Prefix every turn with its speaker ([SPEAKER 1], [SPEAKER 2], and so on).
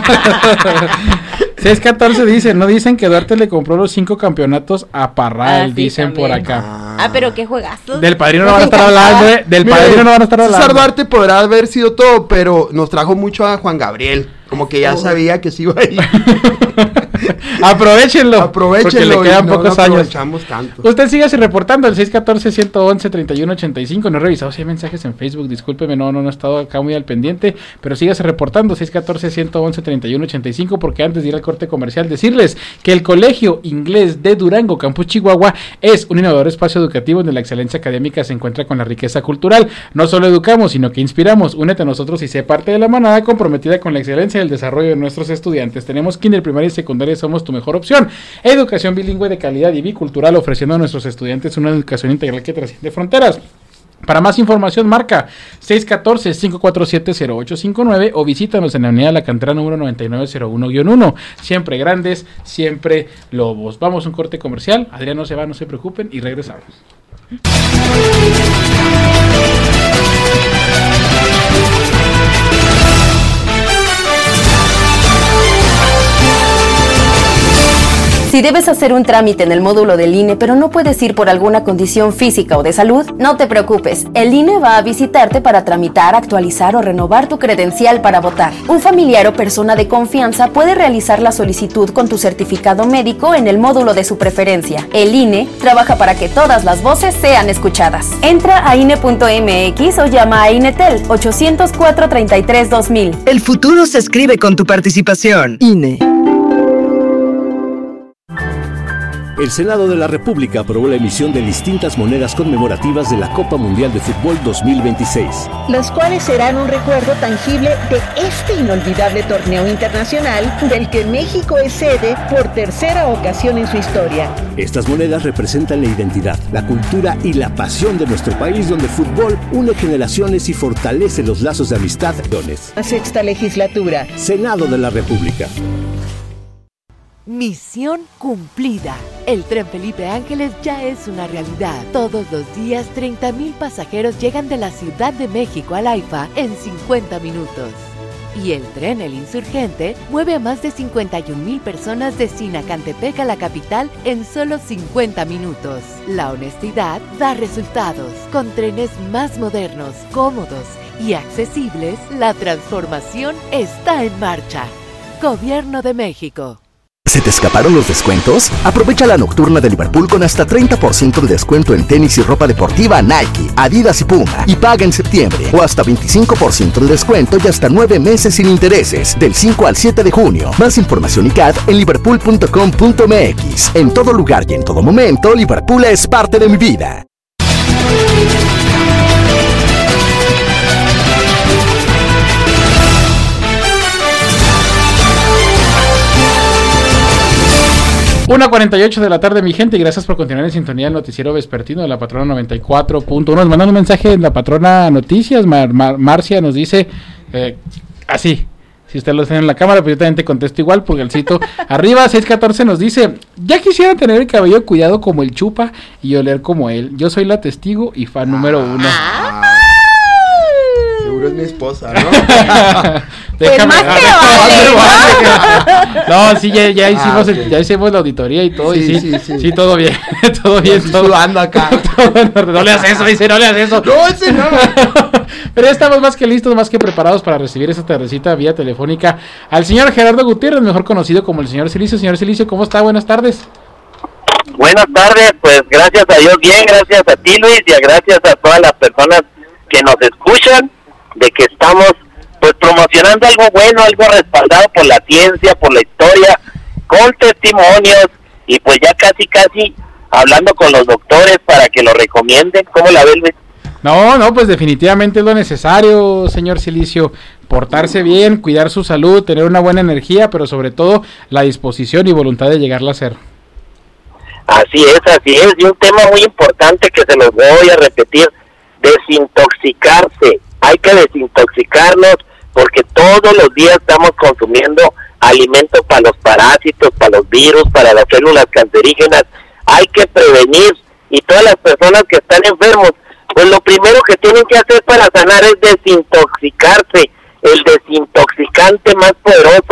[SPEAKER 1] 614 dice, no dicen que Duarte le compró los 5 campeonatos a Parral,
[SPEAKER 2] sí,
[SPEAKER 1] dicen
[SPEAKER 2] también.
[SPEAKER 1] por acá.
[SPEAKER 2] Pero qué juegazos.
[SPEAKER 1] Del Padrino no van a estar hablando, Padrino no van a estar hablando.
[SPEAKER 3] César Duarte podrá haber sido todo, pero nos trajo mucho a Juan Gabriel. Como que ya sabía que sí iba a ir.
[SPEAKER 1] Aprovechenlo. Porque le quedan pocos años.
[SPEAKER 3] Tanto.
[SPEAKER 1] Usted sígase reportando al 614-111-3185. No he revisado si hay mensajes en Facebook. Discúlpeme, no he estado acá muy al pendiente. Pero sígase reportando 614-111-3185. Porque antes de ir al corte comercial, decirles que el Colegio Inglés de Durango, Campus Chihuahua, es un innovador espacio educativo donde la excelencia académica se encuentra con la riqueza cultural. No solo educamos, sino que inspiramos. Únete a nosotros y sé parte de la manada comprometida con la excelencia y el desarrollo de nuestros estudiantes. Tenemos kinder, primaria y secundaria, somos tu mejor opción. Educación bilingüe de calidad y bicultural, ofreciendo a nuestros estudiantes una educación integral que trasciende fronteras. Para más información marca 614-547-0859 o visítanos en la unidad de la cantera número 9901-1. Siempre grandes, siempre lobos. Vamos a un corte comercial. Adrián no se va, no se preocupen y regresamos.
[SPEAKER 4] Si debes hacer un trámite en el módulo del INE, pero no puedes ir por alguna condición física o de salud, no te preocupes. El INE va a visitarte para tramitar, actualizar o renovar tu credencial para votar. Un familiar o persona de confianza puede realizar la solicitud con tu certificado médico en el módulo de su preferencia. El INE trabaja para que todas las voces sean escuchadas. Entra a INE.mx o llama a INETEL 804-33-2000.
[SPEAKER 5] El futuro se escribe con tu participación. INE.
[SPEAKER 6] El Senado de la República aprobó la emisión de distintas monedas conmemorativas de la Copa Mundial de Fútbol 2026.
[SPEAKER 7] Las cuales serán un recuerdo tangible de este inolvidable torneo internacional del que México es sede por tercera ocasión en su historia.
[SPEAKER 6] Estas monedas representan la identidad, la cultura y la pasión de nuestro país, donde el fútbol une generaciones y fortalece los lazos de amistad.
[SPEAKER 7] La sexta legislatura.
[SPEAKER 6] Senado de la República.
[SPEAKER 8] Misión cumplida. El Tren Felipe Ángeles ya es una realidad. Todos los días 30,000 pasajeros llegan de la Ciudad de México al AIFA en 50 minutos. Y el tren El Insurgente mueve a más de 51,000 personas de Sinacantepec a la capital en solo 50 minutos. La honestidad da resultados. Con trenes más modernos, cómodos y accesibles, la transformación está en marcha. Gobierno de México.
[SPEAKER 9] ¿Se te escaparon los descuentos? Aprovecha la nocturna de Liverpool con hasta 30% de descuento en tenis y ropa deportiva Nike, Adidas y Puma. Y paga en septiembre. O hasta 25% de descuento y hasta 9 meses sin intereses. Del 5 al 7 de junio. Más información y CAD en liverpool.com.mx. En todo lugar y en todo momento, Liverpool es parte de mi vida.
[SPEAKER 1] Una 48 de la tarde, mi gente, y gracias por continuar en sintonía del noticiero vespertino de la Patrona 94.1. Nos mandan un mensaje en la Patrona Noticias. Marcia nos dice así. Si usted lo tiene en la cámara, pues yo también te contesto igual, Pulgarcito. Arriba, 614 nos dice: ya quisiera tener el cabello cuidado como el Chupa y oler como él. Yo soy la testigo y fan número 1.
[SPEAKER 3] Seguro es mi esposa, ¿no?
[SPEAKER 1] Déjame,
[SPEAKER 2] pues más te vale,
[SPEAKER 1] ¿no? Sí, ya hicimos la auditoría y todo. Sí, todo bien. Todo bien.
[SPEAKER 3] Todo sudando acá.
[SPEAKER 1] No le hagas eso, dice, no le hagas eso.
[SPEAKER 3] No, ese no.
[SPEAKER 1] Pero ya estamos más que listos, más que preparados para recibir esta tardecita vía telefónica al señor Gerardo Gutiérrez, mejor conocido como el señor Cilicio. Señor Cilicio, ¿cómo está? Buenas tardes.
[SPEAKER 10] Buenas tardes, pues gracias a Dios bien, gracias a ti, Luis, y gracias a todas las personas que nos escuchan, de que estamos pues promocionando algo bueno, algo respaldado por la ciencia, por la historia, con testimonios, y pues ya casi hablando con los doctores para que lo recomienden. ¿Cómo la ves, Luis?
[SPEAKER 1] No, pues definitivamente es lo necesario, señor Cilicio, portarse bien, cuidar su salud, tener una buena energía, pero sobre todo la disposición y voluntad de llegarla a ser.
[SPEAKER 10] Así es, y un tema muy importante que se los voy a repetir: desintoxicarse. Hay que desintoxicarnos porque todos los días estamos consumiendo alimentos para los parásitos, para los virus, para las células cancerígenas. Hay que prevenir, y todas las personas que están enfermos, pues lo primero que tienen que hacer para sanar es desintoxicarse, el desintoxicante más poderoso.